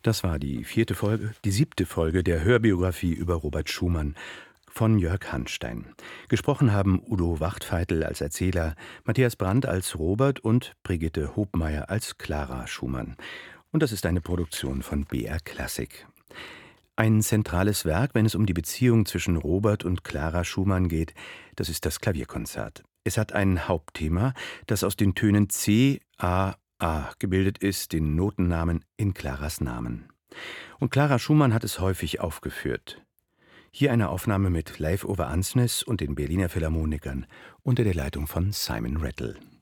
Das war die 7. Folge der Hörbiografie über Robert Schumann von Jörg Hanstein. Gesprochen haben Udo Wachtfeitel als Erzähler, Matthias Brandt als Robert und Brigitte Hobmeier als Clara Schumann. Und das ist eine Produktion von BR Klassik. Ein zentrales Werk, wenn es um die Beziehung zwischen Robert und Clara Schumann geht, das ist das Klavierkonzert. Es hat ein Hauptthema, das aus den Tönen C, A, A gebildet ist, den Notennamen in Claras Namen. Und Clara Schumann hat es häufig aufgeführt. Hier eine Aufnahme mit Leif Ove Ansnes und den Berliner Philharmonikern unter der Leitung von Simon Rattle.